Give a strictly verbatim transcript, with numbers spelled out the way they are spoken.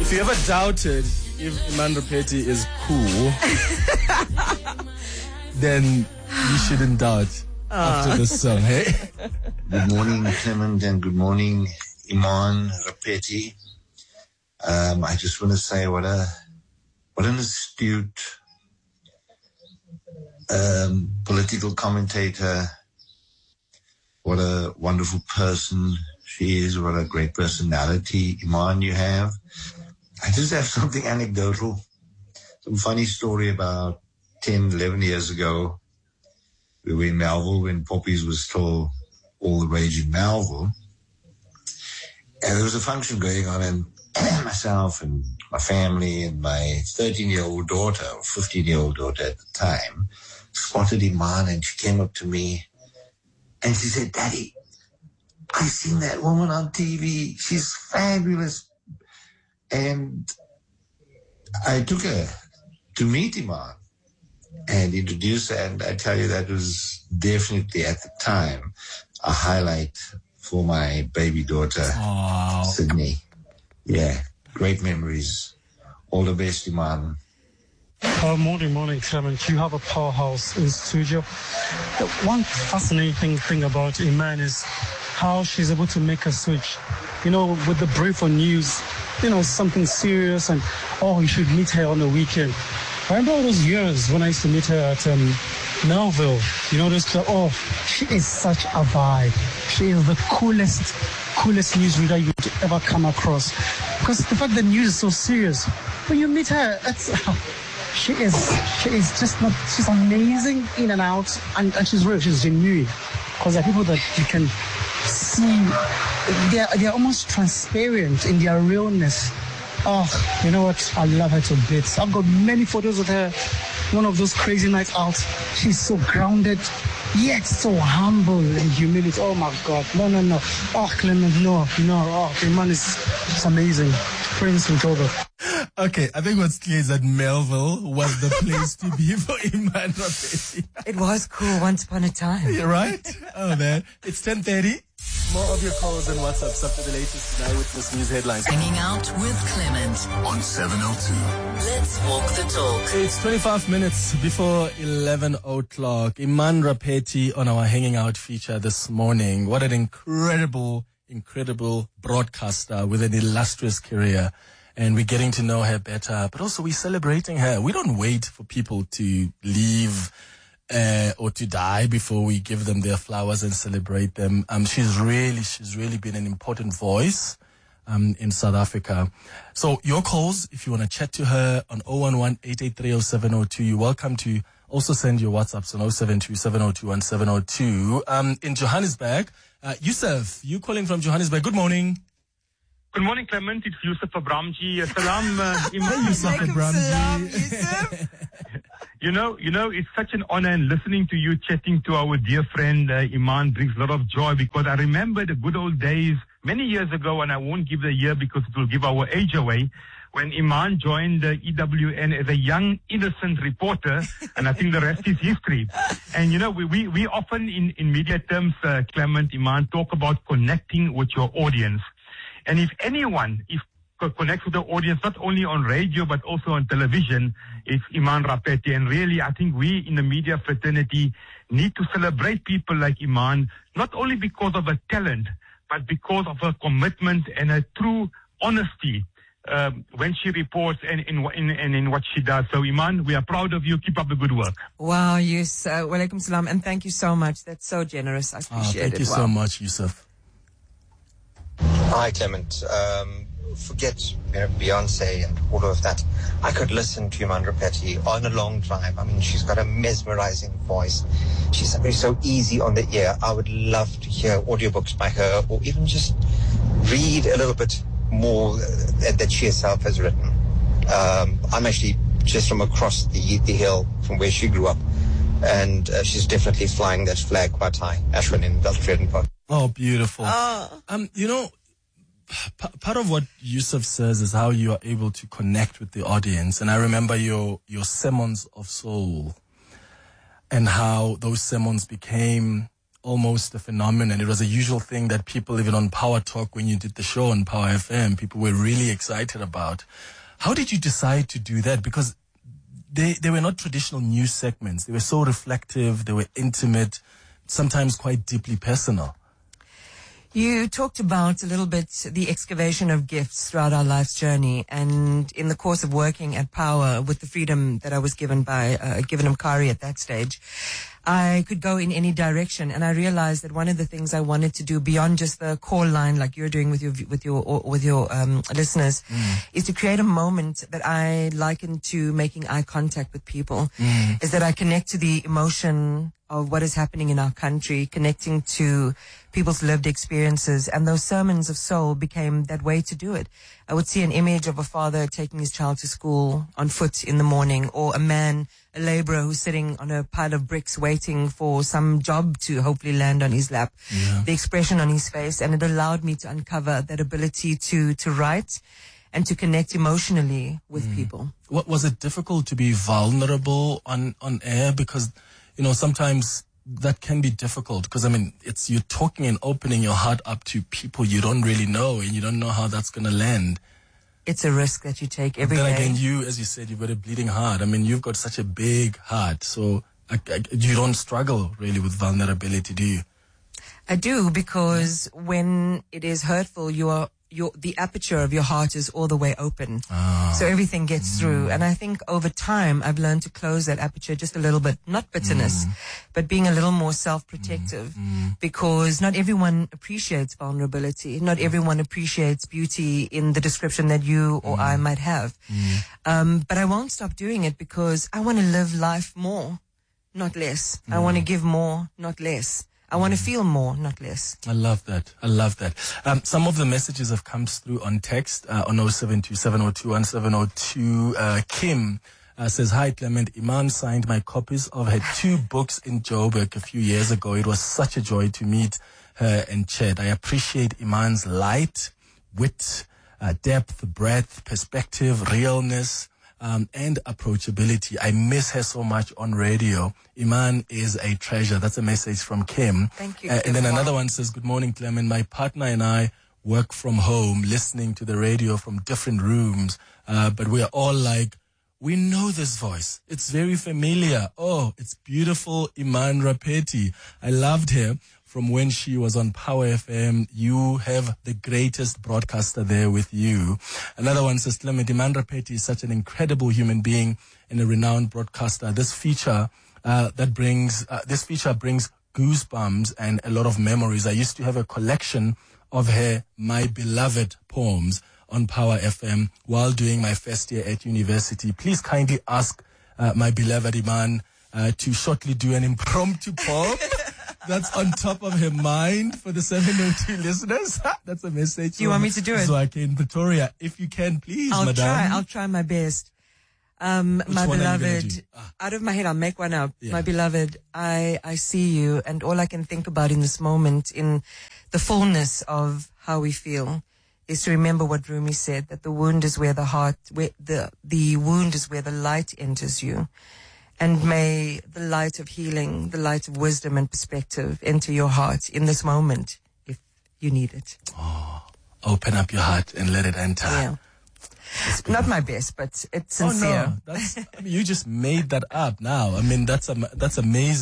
If you ever doubted if Iman Rapeti is cool, then you shouldn't doubt uh. after this song, hey? Good morning, Clement, and good morning, Iman Rapeti. Um, I just want to say what a what an astute um, political commentator. What a wonderful person she is. What a great personality, Iman, you have. I just have something anecdotal. Some funny story about ten, eleven years ago. We were in Melville when Poppies was still all the rage in Melville. And there was a function going on, and myself and my family and my thirteen-year-old daughter, or fifteen-year-old daughter at the time, spotted Iman, and she came up to me and she said, "Daddy, I seen that woman on T V. She's fabulous." And I took her to meet Iman and introduce her, and I tell you that was definitely at the time a highlight for my baby daughter, oh. Sydney. Yeah, great memories. All the best, Iman. Uh, morning, morning, Clement. You have a powerhouse in studio. The one fascinating thing about Iman is how she's able to make a switch. You know, with the brief on news, you know, something serious, and, oh, you should meet her on the weekend. I remember all those years when I used to meet her at um, Melville. You know, those, oh, she is such a vibe. She is the coolest, coolest newsreader you'd ever come across. Because the fact that news is so serious, when you meet her, it's, she is, she is just not, she's amazing in and out, and, and she's real, she's genuine. Because there are people that you can see, they're, they're almost transparent in their realness. Oh, you know what? I love her to bits. I've got many photos of her. One of those crazy nights out. She's so grounded, yet so humble and humility. Oh my God. No, no, no. Oh, Clement, no, no. Oh, the man is just amazing. Prince Mjoba. Okay, I think what's clear is that Melville was the place to be for Iman Rapeti. It was cool once upon a time. You're right? Oh, man. It's ten thirty. More of your calls and WhatsApps up to the latest tonight with this news headlines. Hanging out with Clement on seven oh two. Let's walk the talk. It's twenty-five minutes before eleven o'clock. Iman Rapeti on our Hanging Out feature this morning. What an incredible, incredible broadcaster with an illustrious career. And we're getting to know her better, but also we're celebrating her. We don't wait for people to leave Uh, or to die before we give them their flowers and celebrate them. Um, she's really, she's really been an important voice, um, in South Africa. So your calls, if you want to chat to her on zero one one, eight eight three, zero seven zero two, you're welcome to also send your WhatsApps on zero seven two, seven zero two, one seven zero two. Um, in Johannesburg, uh, Yusuf, you calling from Johannesburg. Good morning. Good morning, Clement. It's Yusuf Abramji. Salam, uh, Iman. Yusuf Abramji. You know, you know, it's such an honor, and listening to you chatting to our dear friend uh, Iman brings a lot of joy, because I remember the good old days many years ago, and I won't give the year because it will give our age away, when Iman joined the E W N as a young, innocent reporter, and I think the rest is history. And, you know, we, we, we often in, in media terms, uh, Clement, Iman, talk about connecting with your audience. And if anyone, if connects with the audience, not only on radio, but also on television, it's Iman Rapeti. And really, I think we in the media fraternity need to celebrate people like Iman, not only because of her talent, but because of her commitment and her true honesty um, when she reports and in, in, and in what she does. So, Iman, we are proud of you. Keep up the good work. Wow, yes. Uh, walaikum salam. And thank you so much. That's so generous. I appreciate oh, thank it. Thank you wow. so much, Yusuf. Hi, Clement. Um, forget you know, Beyonce and all of that. I could listen to Iman Rapeti on a long drive. I mean, she's got a mesmerizing voice. She's somebody so easy on the ear. I would love to hear audiobooks by her, or even just read a little bit more that, that she herself has written. Um, I'm actually just from across the, the hill from where she grew up, and uh, she's definitely flying that flag quite high. Ashwin in Beltreden Park. Oh, beautiful. Oh. Um, you know, p- part of what Yusuf says is how you are able to connect with the audience. And I remember your, your sermons of soul and how those sermons became almost a phenomenon. It was a usual thing that people, even on Power Talk, when you did the show on Power F M, people were really excited about. How did you decide to do that? Because they, they were not traditional news segments. They were so reflective. They were intimate, sometimes quite deeply personal. You talked about a little bit the excavation of gifts throughout our life's journey, and in the course of working at Power with the freedom that I was given by uh, given Mkari at that stage, I could go in any direction, and I realized that one of the things I wanted to do beyond just the call line, like you're doing with your with your with your um, listeners, mm. is to create a moment that I liken to making eye contact with people. Mm. Is that I connect to the emotion of what is happening in our country, connecting to people's lived experiences, and those sermons of soul became that way to do it. I would see an image of a father taking his child to school on foot in the morning, or a man, a laborer who's sitting on a pile of bricks waiting for some job to hopefully land on his lap. Yeah. The expression on his face, and it allowed me to uncover that ability to, to write and to connect emotionally with mm. people. What, was it difficult to be vulnerable on, on air? Because, you know, sometimes that can be difficult, because, I mean, it's you're talking and opening your heart up to people you don't really know, and you don't know how that's going to land. It's a risk that you take every then day. Then again, you, as you said, you've got a bleeding heart. I mean, you've got such a big heart, so I, I, you don't struggle really with vulnerability, do you? I do, because when it is hurtful, you are Your, the aperture of your heart is all the way open. Oh. So everything gets mm. through. And I think over time, I've learned to close that aperture just a little bit, not bitterness, mm. but being a little more self-protective, mm. because not everyone appreciates vulnerability. Not everyone appreciates beauty in the description that you or mm. I might have. Mm. Um, but I won't stop doing it, because I want to live life more, not less. Mm. I want to give more, not less. I want to feel more, not less. I love that. I love that. Um, some of the messages have come through on text uh, on oh seven two, seven oh two, one seven oh two. Uh, Kim uh, says, "Hi, Clement. Iman signed my copies of her two books in Joburg a few years ago. It was such a joy to meet her and chat. I appreciate Iman's light, wit, uh, depth, breadth, perspective, realness, Um, and approachability. I miss her so much on radio. Iman is a treasure." That's a message from Kim. Thank you. Uh, and then another one says, "Good morning, Clement. My partner and I work from home, listening to the radio from different rooms. Uh, but we are all like, we know this voice. It's very familiar. Oh, it's beautiful Iman Rapeti. I loved her from when she was on Power F M. You have the greatest broadcaster there with you." Another one says, "Clement, Iman Rapeti is such an incredible human being and a renowned broadcaster. This feature, uh, that brings, uh, this feature brings goosebumps and a lot of memories. I used to have a collection of her My Beloved poems on Power F M while doing my first year at university. Please kindly ask, uh, my beloved Iman, uh, to shortly do an impromptu poem." That's on top of her mind for the seven oh two listeners. That's a message. Do you want me to do it? Zwake in Pretoria. If you can, please, I'll madam. try. I'll try my best. Um, Which my one beloved, ah. out of my head, I'll make one up. Yeah. My beloved, I, I see you, and all I can think about in this moment, in the fullness of how we feel, is to remember what Rumi said, that the wound is where the heart, where the, the wound is where the light enters you. And may the light of healing, the light of wisdom and perspective enter your heart in this moment, if you need it. Oh, open up your heart and let it enter. Yeah. Not my best, but it's sincere. Oh, no. That's, I mean, you just made that up now. I mean, that's, am- that's amazing.